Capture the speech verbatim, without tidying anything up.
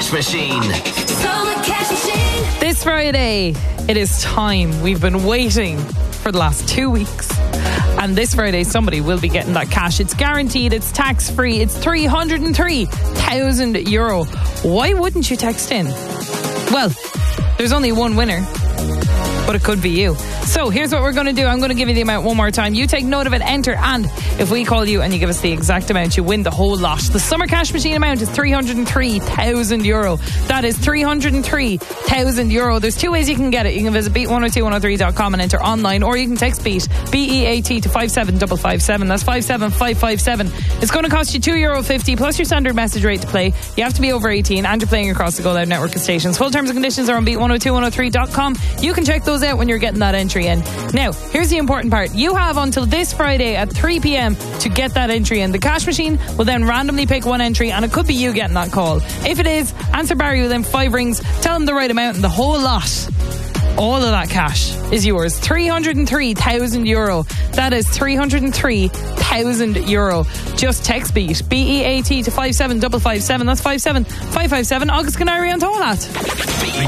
Cash Machine. Summer Cash Machine. This Friday, it is time. We've been waiting for the last two weeks. And this Friday, somebody will be getting that cash. It's guaranteed, it's tax-free, it's three hundred three thousand euro. Why wouldn't you text in? Well, there's only one winner, but it could be you. So here's what we're going to do. I'm going to give you the amount one more time. You take note of it, enter, and if we call you and you give us the exact amount, you win the whole lot. The Summer Cash Machine amount is three hundred three thousand euro. That is three hundred three thousand euro. There's two ways you can get it. You can visit beat one oh two one oh three dot com and enter online, or you can text BEAT, B E A T, to five seven five five seven. That's five seven five five seven. It's going to cost you two euro fifty plus your standard message rate to play. You have to be over eighteen and you're playing across the Go Loud network of stations. Full terms and conditions are on beat one oh two one oh three dot com. You can check those out when you're getting that entry in. Now, here's the important part. You have until this Friday at three p.m. to get that entry in. The cash machine will then randomly pick one entry, and it could be you getting that call. If it is, answer Barry within five rings, tell him the right amount, and the whole lot, all of that cash is yours. three hundred three thousand euro. That is three hundred three thousand euro. Just text BEAT, B E A T, to five seven five five seven. That's five seven five five seven. August Canary on Tolat.